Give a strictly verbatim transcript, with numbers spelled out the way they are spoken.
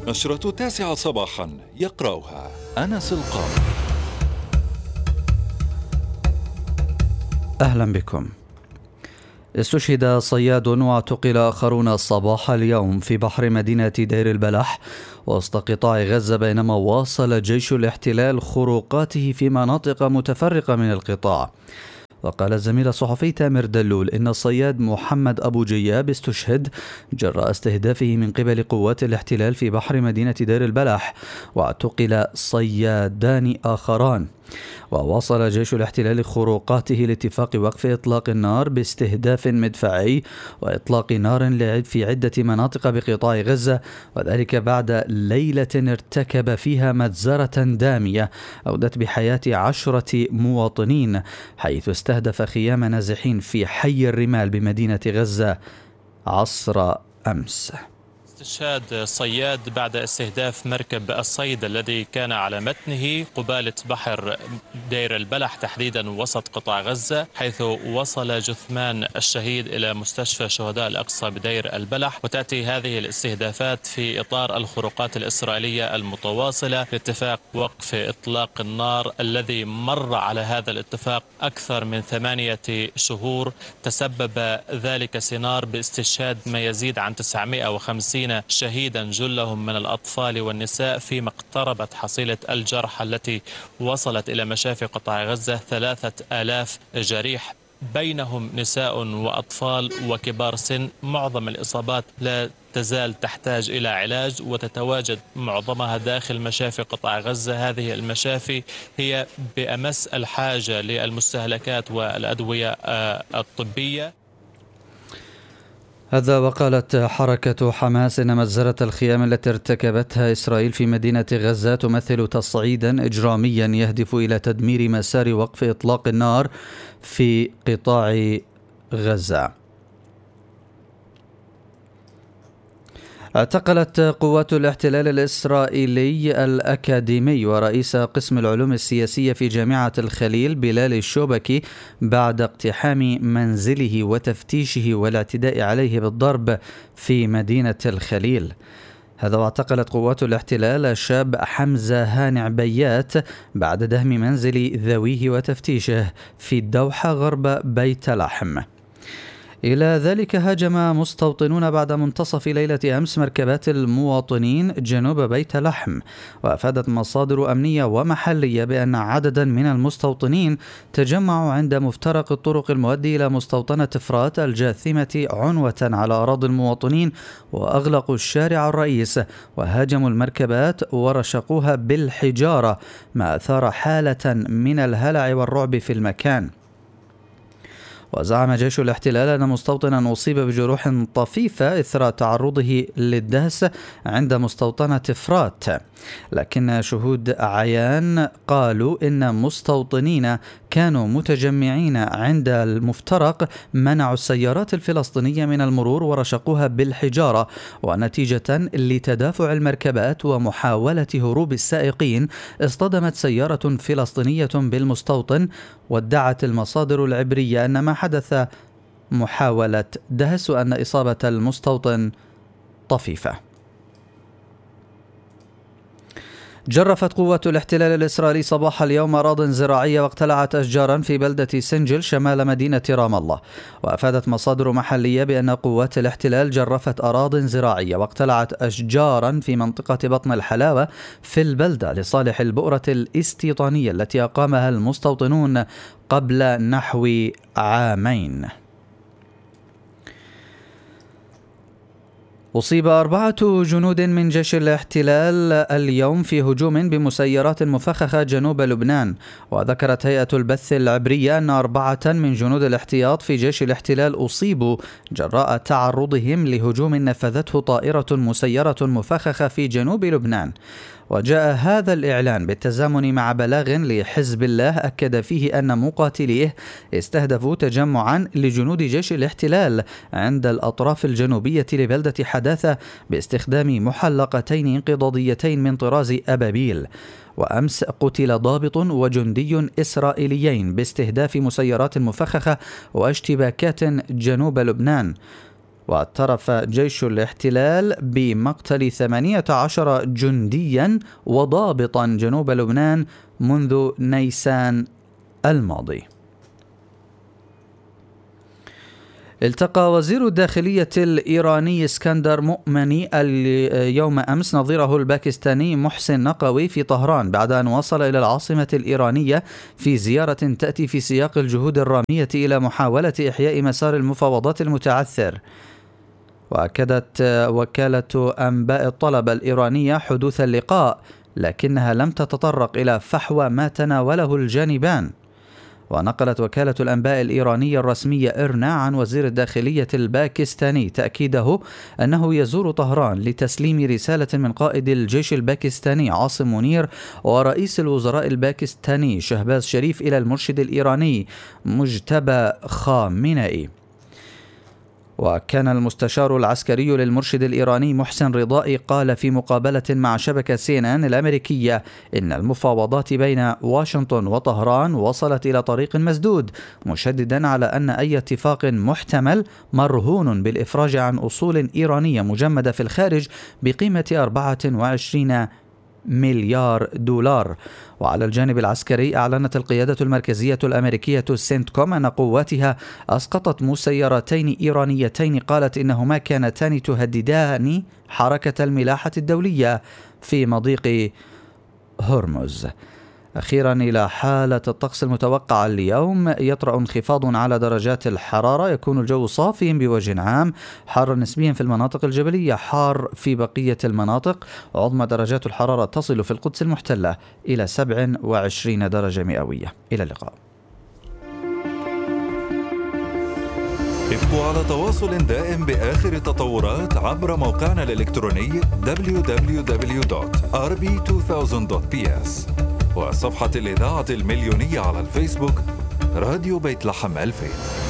نشرة التاسعة صباحا يقرأها أنس القاضي. أهلا بكم. استشهد صياد واعتقل آخرون صباح اليوم في بحر مدينة دير البلح وسط قطاع غزة، بينما واصل جيش الاحتلال خروقاته في مناطق متفرقة من القطاع. وقال الزميل الصحفي تامر دلول إن الصياد محمد أبو جياب استشهد جراء استهدافه من قبل قوات الاحتلال في بحر مدينة دير البلح، واعتقل صيادان آخران. وواصل جيش الاحتلال خروقاته لاتفاق وقف إطلاق النار باستهداف مدفعي وإطلاق نار في عدة مناطق بقطاع غزة، وذلك بعد ليلة ارتكب فيها مجزرة دامية أودت بحياة عشرة مواطنين، حيث استهدف خيام نازحين في حي الرمال بمدينة غزة عصر أمس. استشهاد صياد بعد استهداف مركب الصيد الذي كان على متنه قبالة بحر دير البلح، تحديدا وسط قطاع غزة، حيث وصل جثمان الشهيد إلى مستشفى شهداء الأقصى بدير البلح. وتأتي هذه الاستهدافات في إطار الخروقات الإسرائيلية المتواصلة لاتفاق وقف إطلاق النار الذي مر على هذا الاتفاق أكثر من ثمانية شهور. تسبب ذلك سينار باستشهاد ما يزيد عن تسعمائة وخمسين شهيدا، جلهم من الأطفال والنساء، فيما اقتربت حصيلة الجرحى التي وصلت إلى مشافي قطاع غزة ثلاثة آلاف جريح، بينهم نساء وأطفال وكبار سن. معظم الإصابات لا تزال تحتاج إلى علاج وتتواجد معظمها داخل مشافي قطاع غزة. هذه المشافي هي بأمس الحاجة للمستهلكات والأدوية الطبية. هذا وقالت حركة حماس إن مجزرة الخيام التي ارتكبتها إسرائيل في مدينة غزة تمثل تصعيدا إجراميا يهدف إلى تدمير مسار وقف إطلاق النار في قطاع غزة. اعتقلت قوات الاحتلال الإسرائيلي الأكاديمي ورئيس قسم العلوم السياسية في جامعة الخليل بلال الشوبكي بعد اقتحام منزله وتفتيشه والاعتداء عليه بالضرب في مدينة الخليل. هذا واعتقلت قوات الاحتلال الشاب حمزة هانع بيات بعد دهم منزل ذويه وتفتيشه في الدوحة غرب بيت لحم. إلى ذلك هاجم مستوطنون بعد منتصف ليلة أمس مركبات المواطنين جنوب بيت لحم، وأفادت مصادر أمنية ومحلية بأن عددا من المستوطنين تجمعوا عند مفترق الطرق المؤدي إلى مستوطنة فرات الجاثمة عنوة على أراضي المواطنين، وأغلقوا الشارع الرئيس وهاجموا المركبات ورشقوها بالحجارة، ما أثار حالة من الهلع والرعب في المكان. وزعم جيش الاحتلال أن مستوطنا أصيب بجروح طفيفة إثر تعرضه للدهس عند مستوطنة فرات، لكن شهود عيان قالوا إن مستوطنين كانوا متجمعين عند المفترق منعوا السيارات الفلسطينية من المرور ورشقوها بالحجارة، ونتيجة لتدافع المركبات ومحاولة هروب السائقين اصطدمت سيارة فلسطينية بالمستوطن. وادعت المصادر العبرية أن ما حدث محاولة دهس وأن إصابة المستوطن طفيفة. جرفت قوات الاحتلال الإسرائيلي صباح اليوم أراضٍ زراعية واقتلعت أشجارا في بلدة سنجل شمال مدينة رام الله. وأفادت مصادر محلية بأن قوات الاحتلال جرفت أراضٍ زراعية واقتلعت أشجارا في منطقة بطن الحلاوة في البلدة لصالح البؤرة الاستيطانية التي أقامها المستوطنون قبل نحو عامين. أصيب أربعة جنود من جيش الاحتلال اليوم في هجوم بمسيرات مفخخة جنوب لبنان. وذكرت هيئة البث العبرية أن أربعة من جنود الاحتياط في جيش الاحتلال أصيبوا جراء تعرضهم لهجوم نفذته طائرة مسيرة مفخخة في جنوب لبنان. وجاء هذا الإعلان بالتزامن مع بلاغ لحزب الله أكد فيه أن مقاتليه استهدفوا تجمعا لجنود جيش الاحتلال عند الأطراف الجنوبية لبلدة حداثة باستخدام محلقتين انقضاضيتين من طراز أبابيل. وأمس قتل ضابط وجندي إسرائيليين باستهداف مسيرات مفخخة واشتباكات جنوب لبنان. واعترف جيش الاحتلال بمقتل ثمانية عشر جنديا وضابطا جنوب لبنان منذ نيسان الماضي. التقى وزير الداخلية الإيراني اسكندر مؤمني اليوم أمس نظيره الباكستاني محسن نقوي في طهران بعد أن وصل إلى العاصمة الإيرانية في زيارة تأتي في سياق الجهود الرامية إلى محاولة إحياء مسار المفاوضات المتعثر. وأكدت وكالة أنباء الطلبة الإيرانية حدوث اللقاء، لكنها لم تتطرق إلى فحوى ما تناوله الجانبان. ونقلت وكالة الأنباء الإيرانية الرسمية إيرنا عن وزير الداخلية الباكستاني تأكيده أنه يزور طهران لتسليم رسالة من قائد الجيش الباكستاني عاصم منير ورئيس الوزراء الباكستاني شهباز شريف إلى المرشد الإيراني مجتبى خامنئي. وكان المستشار العسكري للمرشد الإيراني محسن رضائي قال في مقابلة مع شبكة سي إن إن الأمريكية إن المفاوضات بين واشنطن وطهران وصلت إلى طريق مسدود، مشددا على أن أي اتفاق محتمل مرهون بالإفراج عن أصول إيرانية مجمدة في الخارج بقيمة أربعة وعشرين مليار دولار. وعلى الجانب العسكري أعلنت القيادة المركزية الأمريكية سنتكوم أن قواتها أسقطت مسيرتين إيرانيتين قالت إنهما كانتان تهددان حركة الملاحة الدولية في مضيق هرمز. أخيرا إلى حالة الطقس المتوقعة اليوم، يطرأ انخفاض على درجات الحرارة، يكون الجو صافيا بوجه عام، حار نسبيا في المناطق الجبلية، حار في بقية المناطق. عظمى درجات الحرارة تصل في القدس المحتلة إلى سبعة وعشرين درجة مئوية. إلى اللقاء. ابقوا على تواصل دائم بآخر التطورات عبر موقعنا الإلكتروني دبليو دبليو دبليو دوت آر بي ألفين دوت بي إس وصفحة الإذاعة المليونية على الفيسبوك راديو بيت لحم ألفين.